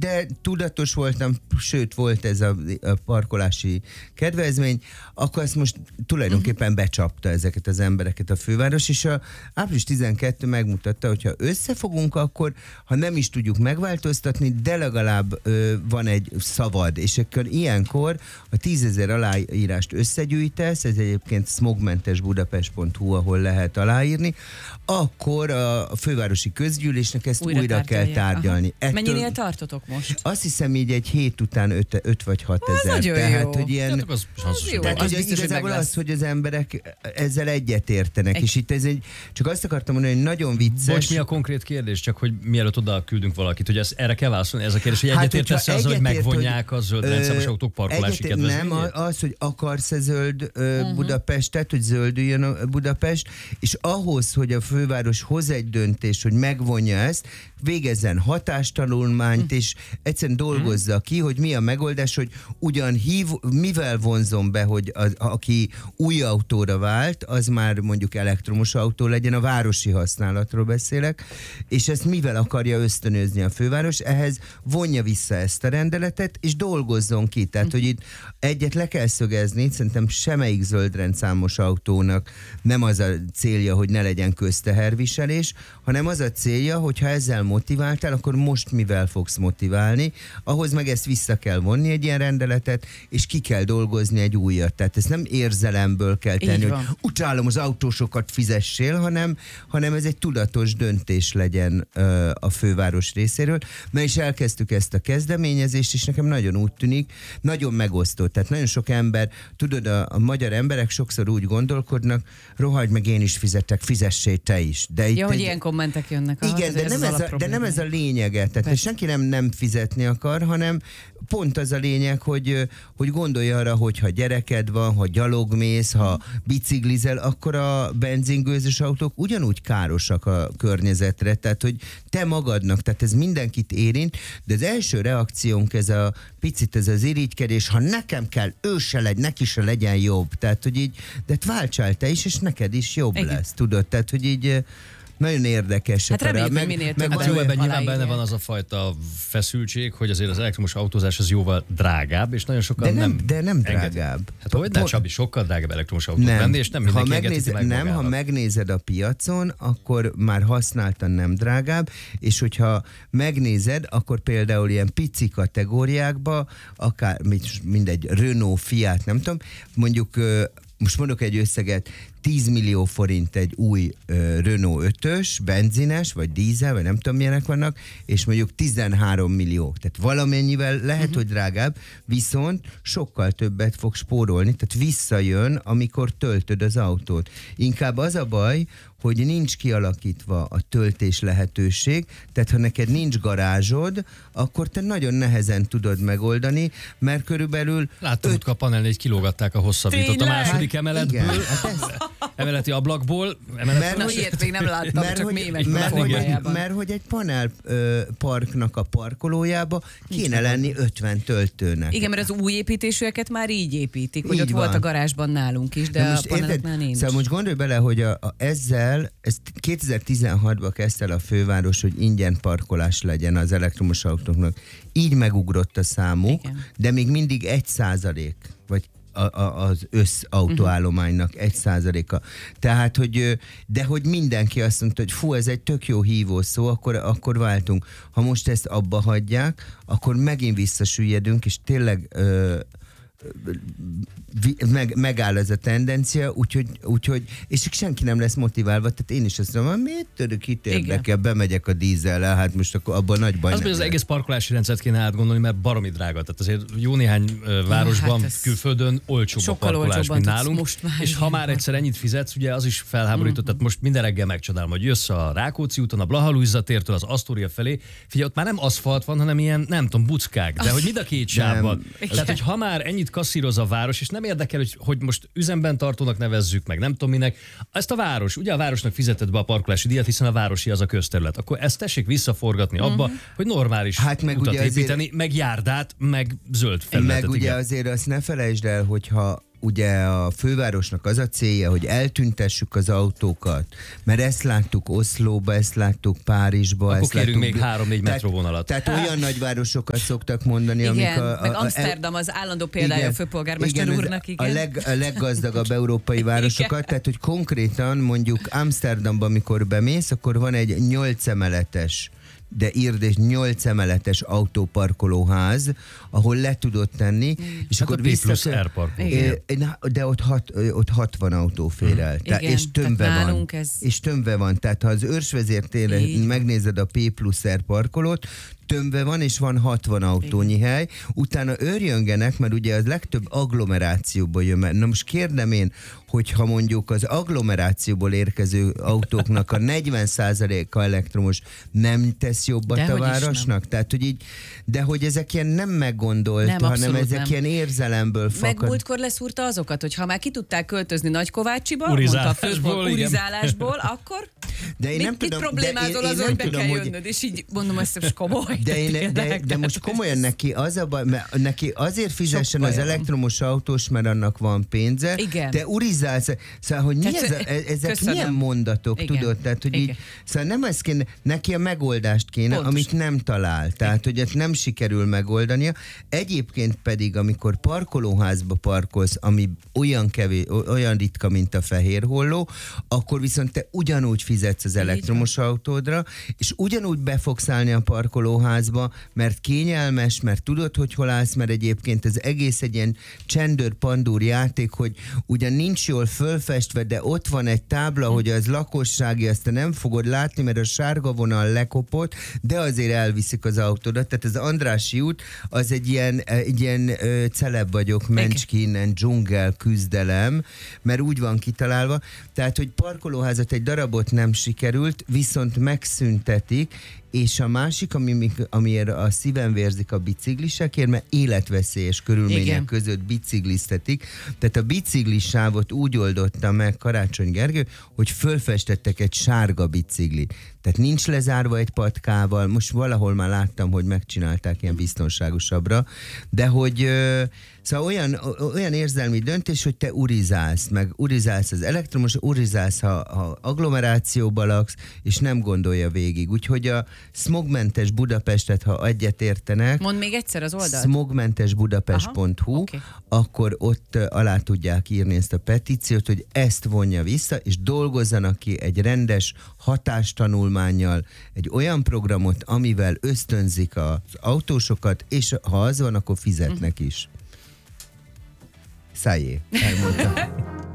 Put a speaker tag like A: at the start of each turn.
A: de tudatos voltam, sőt volt ez a parkolási kedvezmény, akkor ezt most tulajdonképpen becsapta ezeket az embereket a főváros, és a április 12 megmutatta, hogyha összefogunk, akkor ha nem is tudjuk megváltoztatni, de legalább van egy szavad, és akkor ilyenkor a 10 000 aláírást összegyűjtesz, ez egyébként smogmentesbudapest.hu, ahol lehet aláírni, akkor a fővárosi közgyűlésnek ezt újra kell tárgyalni.
B: Mennyinél tartotok most?
A: Azt hiszem így egy hét után 5 vagy 6 ezer.
B: Nagyon
A: tehát,
B: jó.
A: hogy ilyen,
C: az jó.
A: tehát,
B: Az
A: hogy
B: biztos, hogy
A: igazából
B: meg lesz.
A: az, hogy az emberek ezzel egyetértenek, és itt ez csak azt akartam mondani, hogy nagyon vicces.
C: Bocs, mi a konkrét kérdés? Csak hogy mielőtt oda küldünk valakit, hogy erre kell válaszolni. Ez a kérdés, hogy
A: Hát,
C: egyetértesz
A: hogyha
C: azzal, hogy
A: egyetért,
C: megvonják a zöld rendszámos autók parkolási kedvezményét?
A: Nem, az, hogy akarsz-e zöld Budapestet, hogy zöldüljön a Budapest, és ahhoz, hogy a főváros hoz egy döntést, hogy megvonja ezt, végezzen hatástanulmányt, és egyszerűen dolgozza ki, hogy mi a megoldás, hogy ugyan mivel vonzom be, hogy aki új autóra vált, az már mondjuk elektromos autó legyen, a városi használatról beszélek, és ezt mivel akarja ösztönözni a főváros, ehhez vonja vissza ezt a rendeletet, és dolgozzon ki. Tehát, hogy itt egyet le kell szögezni, szerintem semmelyik zöldrendszámos autónak nem az a célja, hogy ne legyen közteherviselés, hanem az a célja, hogy ha ezzel motiváltál, akkor most mivel fogsz motiválni, ahhoz meg ezt vissza kell vonni egy ilyen rendeletet, és ki kell dolgozni egy újat. Tehát ezt nem érzelemből kell tenni, hogy utálom az autósokat, fizessél, hanem ez egy tudatos döntés legyen a főváros részéről. Na és elkezdtük ezt a kezdeményezést, és nekem nagyon úgy tűnik, nagyon megosztott. Tehát nagyon sok ember, tudod, a magyar emberek sokszor úgy gondolkodnak, rohagy meg, én is fizetek, fizessél te is. De itt
B: hogy ilyen kommentek jönnek.
A: Igen, de nem ez a lényege. Tehát senki nem fizetni akar, hanem pont az a lényeg, hogy gondolj arra, hogy ha gyereked van, ha gyalogmész, ha biciklizel, akkor a benzingőzös autók ugyanúgy károsak a környezetre. Tehát, hogy te magadnak, tehát ez mindenkit érint, de az első reakciónk ez az irigykedés, ha nekem kell, neki se legyen jobb. Tehát, hogy így, de váltsál te is, és neked is jobb lesz, tudod? Tehát, hogy így nagyon érdekes.
B: Hát reméljük, hogy minél több.
C: Hát jó, ebben nyilván benne van az a fajta feszültség, hogy azért az elektromos autózás az jóval drágább, és nagyon sokan
A: de nem drágább.
C: Hát hogy ne, Csabi, sokkal drágább elektromos autót venni, és nem mindenki engedheti meg magának.
A: Ha megnézed a piacon, akkor már használtan nem drágább, és hogyha megnézed, akkor például ilyen pici kategóriákba, akár mindegy, Renault, Fiat, nem tudom, mondjuk most mondok egy összeget, 10 millió forint egy új Renault 5-ös, benzines, vagy dízel, vagy nem tudom milyenek vannak, és mondjuk 13 millió. Tehát valamennyivel lehet, hogy drágább, viszont sokkal többet fog spórolni, tehát visszajön, amikor töltöd az autót. Inkább az a baj, hogy nincs kialakítva a töltés lehetőség, tehát ha neked nincs garázsod, akkor te nagyon nehezen tudod megoldani, mert körülbelül...
C: Láttam, hogy a panelnél így kilógatták a hosszabbítót a második emeletből,
A: igen,
C: emeleti ablakból.
B: Ilyet még nem láttam, csak mémek formájában.
A: Mert hogy egy panelparknak a parkolójába kéne lenni 50 töltőnek.
B: Igen, mert az új építésűeket már így építik, hogy ott volt a garázsban nálunk is, de a paneloknál nincs.
A: Szóval most gondolj bele, hogy ezzel, ez 2016-ban kezdte el a főváros, hogy ingyen parkolás legyen az elektromos autóknak. Így megugrott a számuk, igen, de még mindig 1%, vagy az összautóállománynak 1%-a. Tehát, hogy mindenki azt mondta, hogy fú, ez egy tök jó hívószó, akkor váltunk. Ha most ezt abba hagyják, akkor megint visszasüllyedünk, és tényleg megáll ez a tendencia, úgyhogy és senki nem lesz motiválva, tehát én is azt mondom, miért török itt érdekel, bemegyek a dízellel, hát most akkor abban nagy baj nem.
C: Az egész parkolási rendszert kéne átgondolni, mert baromi drága. Tehát azért jó néhány városban, külföldön olcsóbb a parkolás, mint nálunk. És ha már egyszer ennyit fizetsz, ugye az is felháborító, tehát most minden reggel megcsodálom, hogy jössz a Rákóczi úton, a Blaha Lujza tértől az Asztória felé, figyelj, ott már nem aszfalt van, hanem ilyen, nem tudom, buckák, de hogy mind a két sávban. Tehát, hogy ha már ennyit kasszíroz a város, és nem érdekel, hogy most üzemben tartónak nevezzük meg, nem tudom minek. Ezt a város, ugye a városnak fizetett be a parkolási díjat, hiszen a városi az a közterület. Akkor ezt tessék visszaforgatni abba, hogy normális utat építeni, meg járdát, meg zöld felületet.
A: Meg ugye azért azt ne felejtsd el, hogyha ugye a fővárosnak az a célja, hogy eltüntessük az autókat, mert ezt láttuk Oszlóba, ezt láttuk Párizsba.
C: Akkor
A: ezt
C: kérünk
A: láttuk,
C: még 4 metróvonalat.
A: Tehát olyan nagyvárosokat szoktak mondani,
B: igen,
A: amik
B: meg Amsterdam az állandó példája a főpolgármester úrnak.
A: Igen. A leggazdagabb európai városokat, tehát hogy konkrétan mondjuk Amsterdamban, amikor bemész, akkor van egy 8 emeletes, de írd és 8 emeletes autóparkolóház, ahol le tudod tenni, és
C: hát
A: akkor
C: plusz R parkoló.
A: De ott 60 autó fér el. És tömve van. És tömve van. Tehát ha az Őrsvezértéren megnézed a P plusz R parkolót, tömve van, és van 60 autónyi hely. Utána őrjöngenek, mert ugye az legtöbb agglomerációból jön. Na most kérdem én, hogyha mondjuk az agglomerációból érkező autóknak a 40%-a elektromos, nem tesz jobbat a városnak? Tehát, hogy így, de hogy ezek ilyen nem meggondolt, hanem ezek ilyen érzelemből fakad.
B: Meg múltkor leszúrta azokat, hogy ha már ki tudták költözni Nagykovácsiba, mondta a urizálásból, akkor
A: de én
B: mit problémázol azon, hogy be kell jönnöd, és így mondom, ezt most komoly.
A: De most komolyan neki az a baj, mert neki azért fizessen az elektromos autós, mert annak van pénze,
B: igen.
A: De urizálsz, szóval, hogy ezek milyen mondatok, tudod? Tehát, hogy így, szóval nem ez kéne, neki a megoldást kéne, pontos. Amit nem talál. Tehát, hogy ezt nem sikerül megoldania. Egyébként pedig, amikor parkolóházba parkolsz, ami olyan ritka, mint a fehér holló, akkor viszont te ugyanúgy fizetsz az elektromos autódra, és ugyanúgy be fogsz állni a parkolóházba, mert kényelmes, mert tudod, hogy hol állsz, mert egyébként ez egész egy ilyen csendőr-pandúr játék, hogy ugyan nincs jól fölfestve, de ott van egy tábla, hogy az lakossági, azt nem fogod látni, mert a sárga vonal lekopott, de azért elviszik az autódat. Tehát az Andrássy út, az egy ilyen celeb vagyok, Mencski innen, dzsungel küzdelem, mert úgy van kitalálva. Tehát, hogy parkolóházat egy darabot nem sikerült, viszont megszüntetik, és a másik, amiért a szívem vérzik a biciklisekért, mert életveszélyes körülmények között bicikliztetik. Tehát a biciklisávot úgy oldotta meg Karácsony Gergő, hogy fölfestettek egy sárga biciklit. Tehát nincs lezárva egy patkával, most valahol már láttam, hogy megcsinálták ilyen biztonságosabbra, de hogy szóval olyan érzelmi döntés, hogy te urizálsz, meg urizálsz az elektromos, urizálsz, ha agglomerációba laksz, és nem gondolja végig. Úgyhogy a smogmentes Budapestet, ha egyet értenek,
B: mondd még egyszer az oldalt.
A: smogmentesbudapest.hu, okay. Akkor ott alá tudják írni ezt a petíciót, hogy ezt vonja vissza, és dolgozzanak ki egy rendes hatástanulmánnyal egy olyan programot, amivel ösztönzik az autósokat, és ha az van, akkor fizetnek is. Szájé, elmondtam.